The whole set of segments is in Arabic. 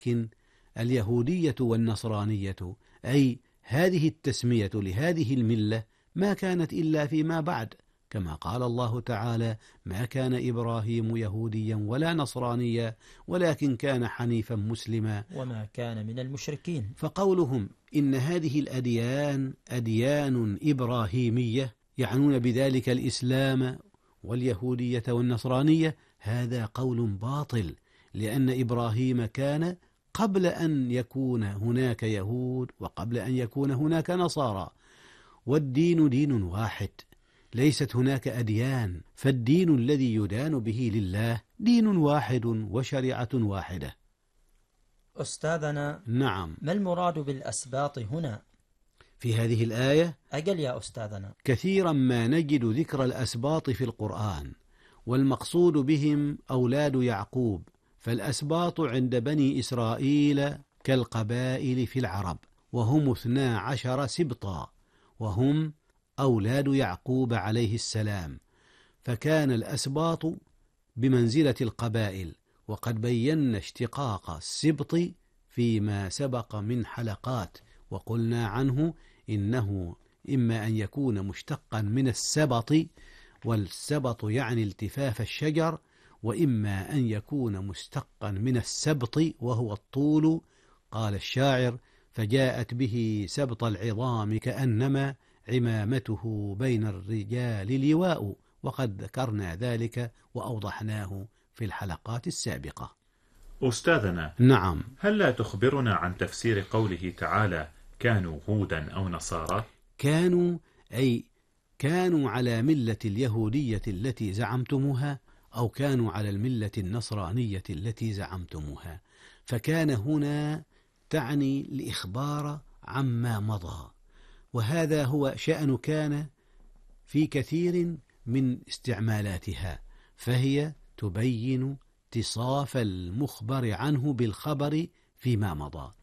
ولكن اليهودية والنصرانية أي هذه التسمية لهذه الملة ما كانت إلا فيما بعد، كما قال الله تعالى: ما كان إبراهيم يهوديا ولا نصرانيا ولكن كان حنيفا مسلما وما كان من المشركين. فقولهم إن هذه الأديان أديان إبراهيمية يعنون بذلك الإسلام واليهودية والنصرانية، هذا قول باطل، لأن إبراهيم كان قبل أن يكون هناك يهود وقبل أن يكون هناك نصارى، والدين دين واحد، ليست هناك أديان، فالدين الذي يدان به لله دين واحد وشريعة واحدة. أستاذنا، نعم، ما المراد بالأسباط هنا في هذه الآية؟ أجل يا أستاذنا، كثيرا ما نجد ذكر الأسباط في القرآن، والمقصود بهم أولاد يعقوب، فالأسباط عند بني إسرائيل كالقبائل في العرب، وهم 12 سبطا، وهم أولاد يعقوب عليه السلام، فكان الأسباط بمنزلة القبائل، وقد بينا اشتقاق السبط فيما سبق من حلقات، وقلنا عنه إنه إما أن يكون مشتقا من السبط، والسبط يعني التفاف الشجر، وإما أن يكون مشتقا من السبط وهو الطول. قال الشاعر: فجاءت به سبط العظام كأنما عمامته بين الرجال لواء، وقد ذكرنا ذلك وأوضحناه في الحلقات السابقة. أستاذنا، نعم، هل لا تخبرنا عن تفسير قوله تعالى: كانوا هودا أو نصارى؟ كانوا أي كانوا على ملة اليهودية التي زعمتموها، أو كانوا على الملة النصرانية التي زعمتموها، فكان هنا تعني الإخبار عما مضى، وهذا هو شأن كان في كثير من استعمالاتها، فهي تبين اتصاف المخبر عنه بالخبر فيما مضى،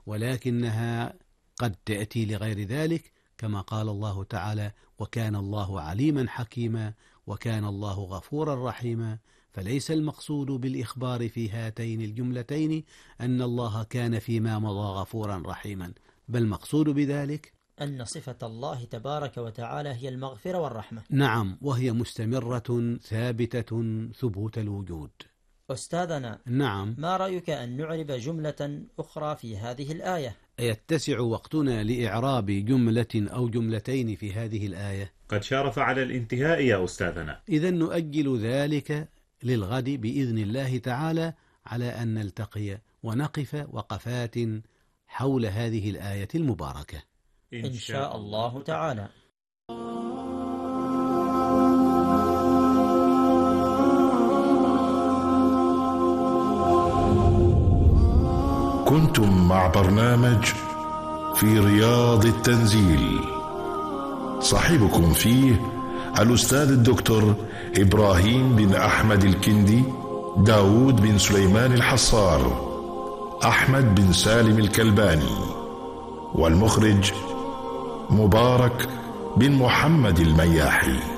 ولكنها قد تأتي لغير ذلك، كما قال الله تعالى: وكان الله عليما حكيما، وكان الله غفورا رحيما. فليس المقصود بالإخبار في هاتين الجملتين أن الله كان فيما مضى غفورا رحيما، بل المقصود بذلك أن صفة الله تبارك وتعالى هي المغفرة والرحمة. نعم، وهي مستمرة ثابتة ثبوت الوجود. أستاذنا، نعم، ما رأيك أن نعرب جملة أخرى في هذه الآية؟ يتسع وقتنا لإعراب جملة أو جملتين في هذه الآية؟ قد شارف على الانتهاء يا أستاذنا. إذن نؤجل ذلك للغد بإذن الله تعالى، على أن نلتقي ونقف وقفات حول هذه الآية المباركة إن شاء الله تعالى. كنتم مع برنامج في رياض التنزيل، صاحبكم فيه الأستاذ الدكتور إبراهيم بن أحمد الكندي، داود بن سليمان الحصار، أحمد بن سالم الكلباني، والمخرج مبارك بن محمد المياحي.